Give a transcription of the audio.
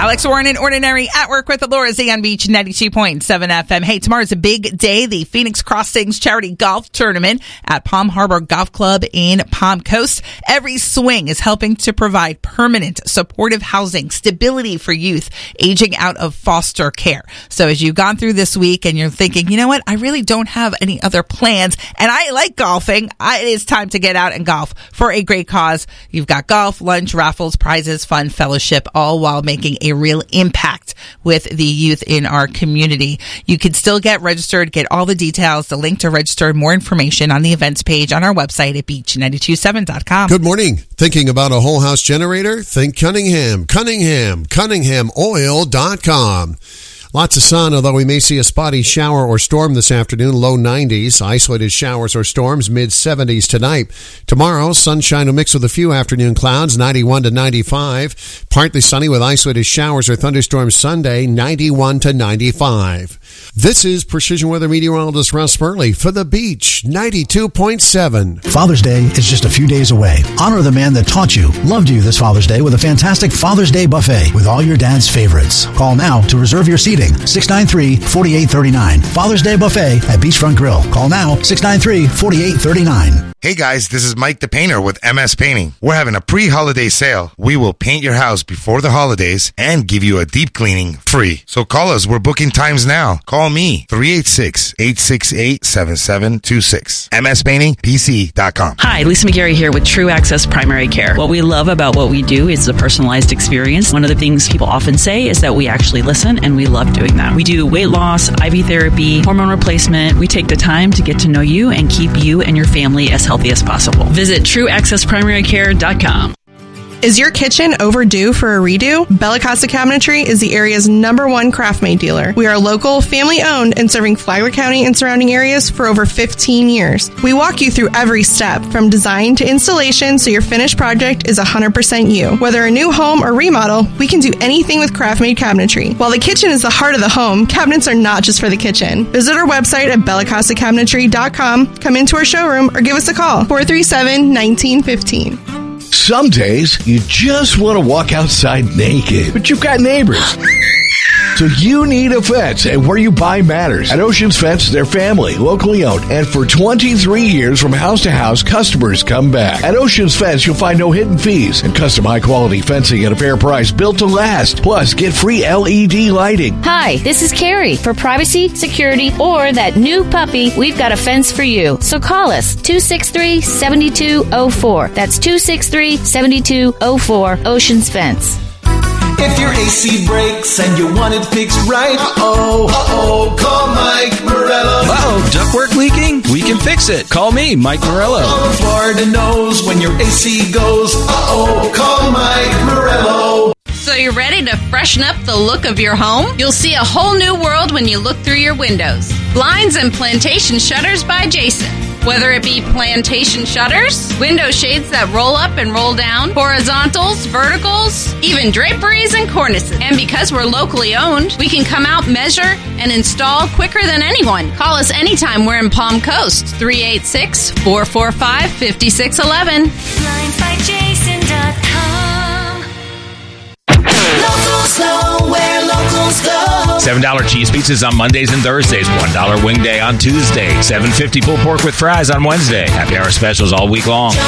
Alex Warren and Ordinary at work with Laura Z on Beach 92.7 FM. Hey, tomorrow's a big day. The Phoenix Crossings Charity Golf Tournament at Palm Harbor Golf Club in Palm Coast. Every swing is helping to provide permanent supportive housing, stability for youth aging out of foster care. So as you've gone through this week and you're thinking, you know what, I really don't have any other plans and I like golfing, it is time to get out and golf for a great cause. You've got golf, lunch, raffles, prizes, fun, fellowship, all while making a real impact with the youth in our community. You can still get registered, get all the details, the link to register, more information on the events page on our website at beach927.com. Good morning. Thinking about a whole house generator? Think Cunningham. CunninghamOil.com. Lots of sun, although we may see a spotty shower or storm this afternoon, low 90s. Isolated showers or storms, mid-70s tonight. Tomorrow, sunshine will mix with a few afternoon clouds, 91 to 95. Partly sunny with isolated showers or thunderstorms Sunday, 91 to 95. This is Precision Weather Meteorologist Russ Burley for The Beach, 92.7. Father's Day is just a few days away. Honor the man that taught you, loved you this Father's Day with a fantastic Father's Day buffet with all your dad's favorites. Call now to reserve your seating. 693-4839. Father's Day Buffet at Beachfront Grill. Call now, 693-4839. Hey guys, this is Mike the Painter with MS Painting. We're having a pre-holiday sale. We will paint your house before the holidays and give you a deep cleaning free. So call us. We're booking times now. Call me, 386-868-7726. MSPaintingPC.com. Hi, Lisa McGarry here with True Access Primary Care. What we love about what we do is the personalized experience. One of the things people often say is that we actually listen, and we love doing that. We do weight loss, IV therapy, hormone replacement. We take the time to get to know you and keep you and your family as healthy as possible. Visit TrueAccessPrimaryCare.com. Is your kitchen overdue for a redo? Bella Costa Cabinetry is the area's #1 craft-made dealer. We are local, family-owned, and serving Flagler County and surrounding areas for over 15 years. We walk you through every step, from design to installation, so your finished project is 100% you. Whether a new home or remodel, we can do anything with craft-made cabinetry. While the kitchen is the heart of the home, cabinets are not just for the kitchen. Visit our website at BellaCostaCabinetry.com, come into our showroom, or give us a call, 437-1915. Some days, you just want to walk outside naked, but you've got neighbors. So you need a fence, and where you buy matters. At Oceans Fence, they're family, locally owned, and for 23 years from house to house, customers come back. At Oceans Fence, you'll find no hidden fees and custom high-quality fencing at a fair price, built to last. Plus, get free LED lighting. Hi, this is Carrie. For privacy, security, or that new puppy, we've got a fence for you. So call us, 263-7204. That's 263-7204, Oceans Fence. If your AC breaks and you want it fixed right, call Mike Morello. Ductwork leaking? We can fix it. Call me, Mike Morello. Florida knows when your AC goes, call Mike Morello. So you're ready to freshen up the look of your home? You'll see a whole new world when you look through your windows. Blinds and Plantation Shutters by Jason. Whether it be plantation shutters, window shades that roll up and roll down, horizontals, verticals, even draperies and cornices. And because we're locally owned, we can come out, measure, and install quicker than anyone. Call us anytime we're in Palm Coast, 386-445-5611. BlindsByJason.com. Locals go where locals go. $7 cheese pizzas on Mondays and Thursdays. $1 wing day on Tuesday. $7.50 pulled pork with fries on Wednesday. Happy hour specials all week long.